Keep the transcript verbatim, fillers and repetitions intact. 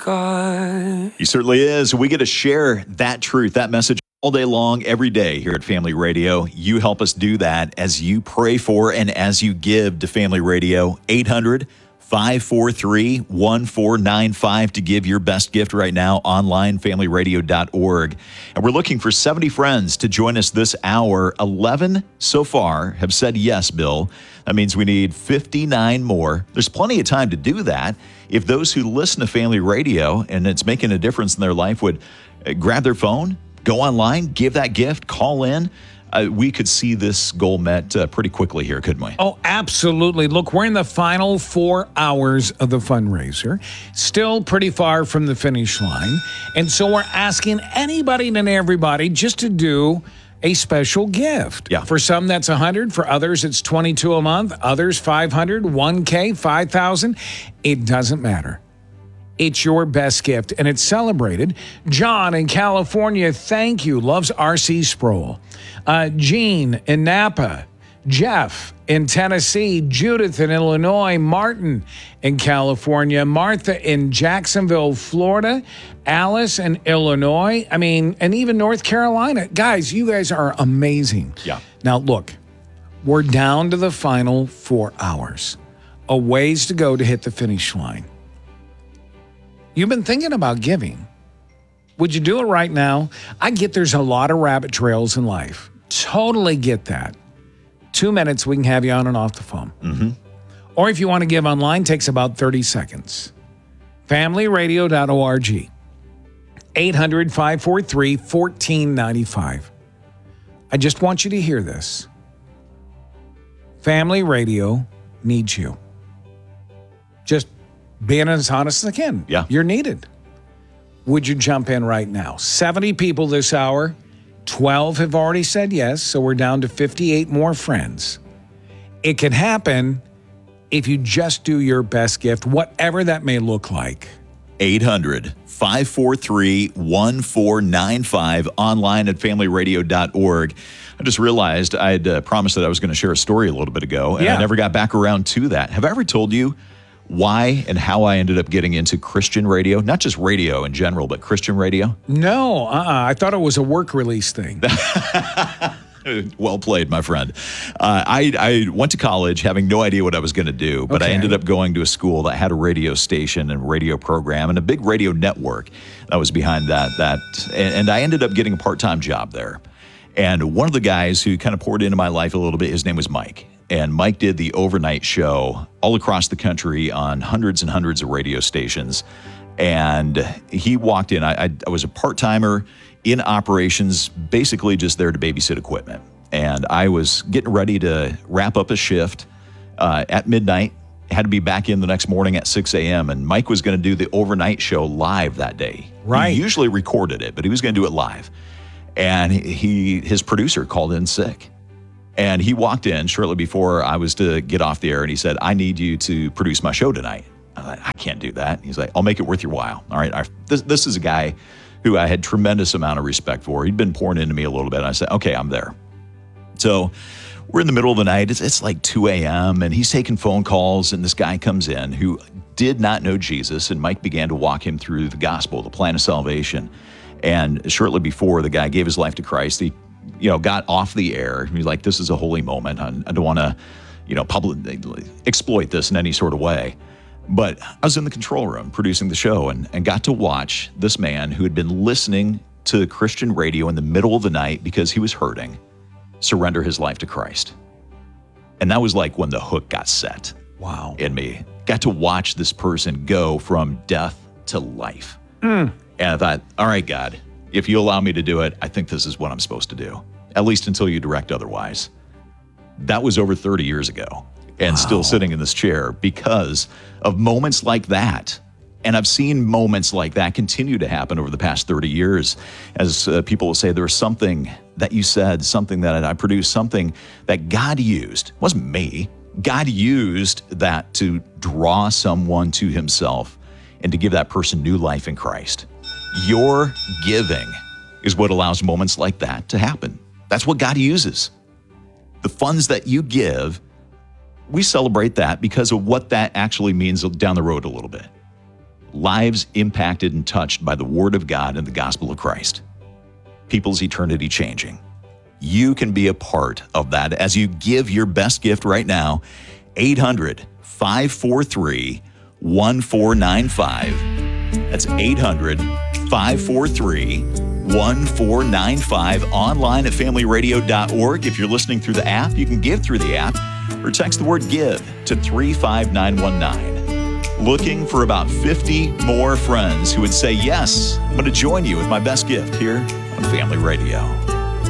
God. He certainly is. We get to share that truth, that message all day long, every day here at Family Radio. You help us do that as you pray for and as you give to Family Radio. eight hundred, five four three, one four nine five to give your best gift right now online, family radio dot org. And we're looking for seventy friends to join us this hour. eleven so far have said yes, Bill. That means we need fifty-nine more. There's plenty of time to do that. If those who listen to Family Radio and it's making a difference in their life would grab their phone, go online, give that gift, call in, uh, we could see this goal met uh, pretty quickly here, couldn't we? Oh, absolutely. Look, we're in the final four hours of the fundraiser. Still pretty far from the finish line. And so we're asking anybody and everybody just to do a special gift. Yeah. For some, that's one hundred. For others, it's twenty-two a month. Others, five hundred, one K, five thousand. It doesn't matter. It's your best gift, and it's celebrated. John in California, thank you. Loves R C Sproul. Uh, Gene in Napa. Jeff in Tennessee. Judith in Illinois. Martin in California. Martha in Jacksonville, Florida. Alice in Illinois. I mean, and even North Carolina. Guys, you guys are amazing. Yeah. Now, look, we're down to the final four hours. A ways to go to hit the finish line. You've been thinking about giving. Would you do it right now? I get there's a lot of rabbit trails in life. Totally get that. Two minutes, we can have you on and off the phone. Mm-hmm. Or if you want to give online, takes about thirty seconds. family radio dot org. eight hundred, five four three, one four nine five. I just want you to hear this. Family Radio needs you. Just being as honest as I can. Yeah. You're needed. Would you jump in right now? seventy people this hour. twelve have already said yes, so we're down to fifty-eight more friends. It can happen if you just do your best gift, whatever that may look like. eight hundred, five four three, one four nine five, online at family radio dot org. I just realized I had uh, promised that I was going to share a story a little bit ago, and Yeah. I never got back around to that. Have I ever told you why and how I ended up getting into Christian radio? Not just radio in general, but Christian radio? No, uh-uh. I thought it was a work release thing. Well played, my friend. Uh, I, I went to college having no idea what I was going to do, but Okay. I ended up going to a school that had a radio station and radio program and a big radio network that was behind that. That and, and I ended up getting a part-time job there. And one of the guys who kind of poured into my life a little bit, his name was Mike. And Mike did the overnight show all across the country on hundreds and hundreds of radio stations. And he walked in. I, I, I was a part-timer in operations, basically just there to babysit equipment. And I was getting ready to wrap up a shift uh, at midnight. Had to be back in the next morning at six a.m. And Mike was going to do the overnight show live that day. Right. He usually recorded it, but he was going to do it live. And he, his producer called in sick. And he walked in shortly before I was to get off the air, and he said, "I need you to produce my show tonight." I'm like, "I can't do that." He's like, "I'll make it worth your while." All right. I, this, this is a guy who I had tremendous amount of respect for. He'd been pouring into me a little bit. And I said, "Okay, I'm there." So we're in the middle of the night. It's, it's like two a.m. and he's taking phone calls, and this guy comes in who did not know Jesus, and Mike began to walk him through the gospel, the plan of salvation. And shortly before the guy gave his life to Christ, he, you know, got off the air. He's like, "This is a holy moment. I, I don't want to, you know, public exploit this in any sort of way." But I was in the control room producing the show and, and got to watch this man who had been listening to Christian radio in the middle of the night because he was hurting, surrender his life to Christ. And that was like when the hook got set. Wow. In me. Got to watch this person go from death to life. Mm. And I thought, all right, God, if you allow me to do it, I think this is what I'm supposed to do, at least until you direct otherwise. That was over thirty years ago, and Wow. still sitting in this chair because of moments like that. And I've seen moments like that continue to happen over the past thirty years. As uh, people will say, there was something that you said, something that I produced, something that God used. It wasn't me. God used that to draw someone to himself and to give that person new life in Christ. Your giving is what allows moments like that to happen. That's what God uses. The funds that you give, we celebrate that because of what that actually means down the road a little bit. lives impacted and touched by the Word of God and the gospel of Christ. People's eternity changing. You can be a part of that as you give your best gift right now. eight hundred, five four three, one four nine five. That's eight hundred, five four three, one four nine five. Online at family radio dot org. If you're listening through the app, you can give through the app or text the word GIVE to three five nine one nine. Looking for about fifty more friends who would say, yes, I'm going to join you with my best gift here on Family Radio.